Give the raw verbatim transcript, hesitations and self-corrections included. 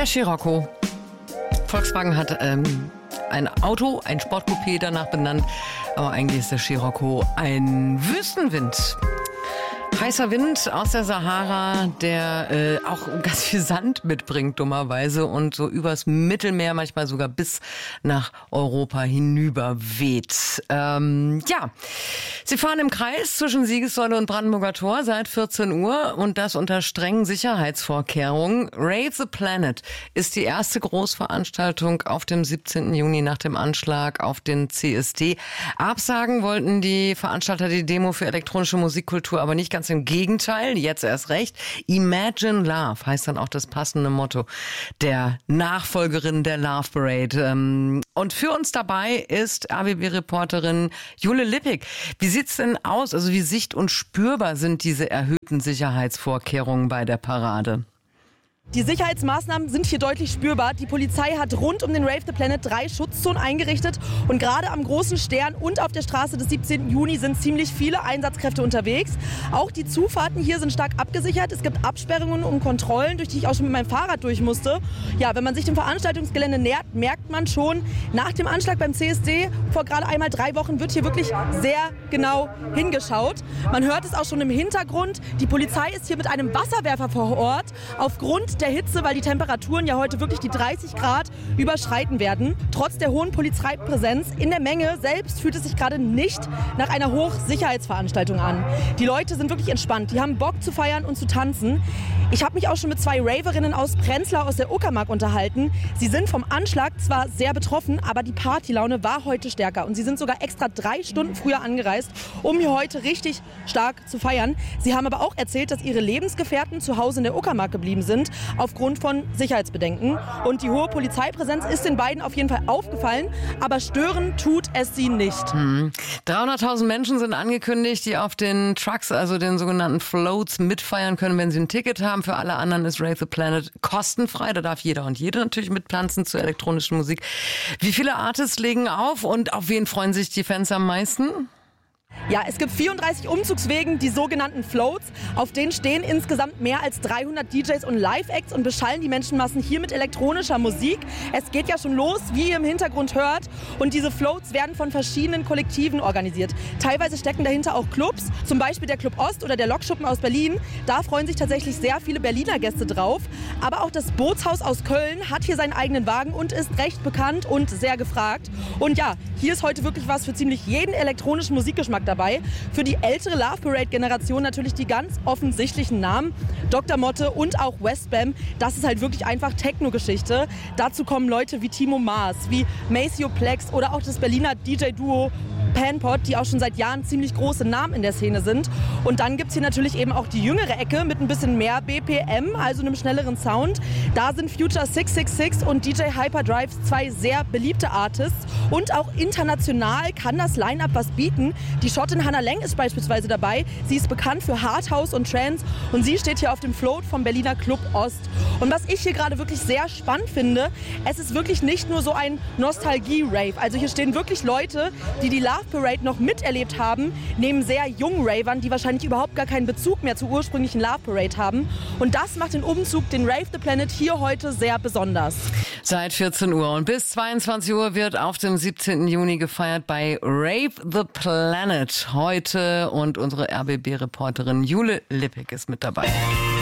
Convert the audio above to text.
Der Scirocco. Volkswagen hat ähm, ein Auto, ein Sportcoupé danach benannt, aber eigentlich ist der Scirocco ein Wüstenwind. Heißer Wind aus der Sahara, der äh, auch ganz viel Sand mitbringt, dummerweise, und so übers Mittelmeer, manchmal sogar bis nach Europa hinüber weht. Ähm, ja, sie fahren im Kreis zwischen Siegessäule und Brandenburger Tor seit vierzehn Uhr und das unter strengen Sicherheitsvorkehrungen. Rave the Planet ist die erste Großveranstaltung auf dem siebzehnten Juni nach dem Anschlag auf den C S D. Absagen wollten die Veranstalter die Demo für elektronische Musikkultur, aber nicht ganz im Gegenteil, jetzt erst recht. Imagine Love heißt dann auch das passende Motto der Nachfolgerin der Love Parade. Und für uns dabei ist A B B-Reporterin Jule Lippig. Wie sieht's denn aus? Also wie sicht- und spürbar sind diese erhöhten Sicherheitsvorkehrungen bei der Parade? Die Sicherheitsmaßnahmen sind hier deutlich spürbar. Die Polizei hat rund um den Rave the Planet drei Schutzzonen eingerichtet. Und gerade am Großen Stern und auf der Straße des siebzehnten Juni sind ziemlich viele Einsatzkräfte unterwegs. Auch die Zufahrten hier sind stark abgesichert. Es gibt Absperrungen und Kontrollen, durch die ich auch schon mit meinem Fahrrad durch musste. Ja, wenn man sich dem Veranstaltungsgelände nähert, merkt man schon, nach dem Anschlag beim C S D vor gerade einmal drei Wochen wird hier wirklich sehr genau hingeschaut. Man hört es auch schon im Hintergrund. Die Polizei ist hier mit einem Wasserwerfer vor Ort. Aufgrund der Hitze, weil die Temperaturen ja heute wirklich die dreißig Grad überschreiten werden. Trotz der hohen Polizeipräsenz in der Menge selbst fühlt es sich gerade nicht nach einer Hochsicherheitsveranstaltung an. Die Leute sind wirklich entspannt, die haben Bock zu feiern und zu tanzen. Ich habe mich auch schon mit zwei Raverinnen aus Prenzlau aus der Uckermark unterhalten. Sie sind vom Anschlag zwar sehr betroffen, aber die Partylaune war heute stärker und sie sind sogar extra drei Stunden früher angereist, um hier heute richtig stark zu feiern. Sie haben aber auch erzählt, dass ihre Lebensgefährten zu Hause in der Uckermark geblieben sind, aufgrund von Sicherheitsbedenken. Und die hohe Polizeipräsenz ist den beiden auf jeden Fall aufgefallen, aber stören tut es sie nicht. Hm. dreihunderttausend Menschen sind angekündigt, die auf den Trucks, also den sogenannten Floats, mitfeiern können, wenn sie ein Ticket haben. Für alle anderen ist Rave the Planet kostenfrei. Da darf jeder und jede natürlich mitpflanzen zur elektronischen Musik. Wie viele Artists legen auf und auf wen freuen sich die Fans am meisten? Ja, es gibt vierunddreißig Umzugswegen, die sogenannten Floats. Auf denen stehen insgesamt mehr als dreihundert D Js und Live-Acts und beschallen die Menschenmassen hier mit elektronischer Musik. Es geht ja schon los, wie ihr im Hintergrund hört. Und diese Floats werden von verschiedenen Kollektiven organisiert. Teilweise stecken dahinter auch Clubs, zum Beispiel der Club Ost oder der Lokschuppen aus Berlin. Da freuen sich tatsächlich sehr viele Berliner Gäste drauf. Aber auch das Bootshaus aus Köln hat hier seinen eigenen Wagen und ist recht bekannt und sehr gefragt. Und ja, hier ist heute wirklich was für ziemlich jeden elektronischen Musikgeschmack dabei. Für die ältere Love Parade-Generation natürlich die ganz offensichtlichen Namen. Doktor Motte und auch Westbam. Das ist halt wirklich einfach Techno-Geschichte. Dazu kommen Leute wie Timo Maas, wie Maceo Plex oder auch das Berliner D J-Duo Panpot, die auch schon seit Jahren ziemlich große Namen in der Szene sind. Und dann gibt es hier natürlich eben auch die jüngere Ecke mit ein bisschen mehr B P M, also einem schnelleren Sound. Da sind Future sechs sechs sechs und D J Hyperdrive zwei sehr beliebte Artists. Und auch international kann das Line-Up was bieten. Die Schottin Hannah Leng ist beispielsweise dabei. Sie ist bekannt für Hardhouse und Trance und sie steht hier auf dem Float vom Berliner Club Ost. Und was ich hier gerade wirklich sehr spannend finde, es ist wirklich nicht nur so ein Nostalgie-Rave. Also hier stehen wirklich Leute, die die Love Parade noch miterlebt haben, neben sehr jungen Ravern, die wahrscheinlich überhaupt gar keinen Bezug mehr zur ursprünglichen Love Parade haben. Und das macht den Umzug, den Rave the Planet, hier heute sehr besonders. Seit vierzehn Uhr und bis zweiundzwanzig Uhr wird auf dem siebzehnten Juni gefeiert bei Rave the Planet heute und unsere R B B-Reporterin Jule Lippig ist mit dabei.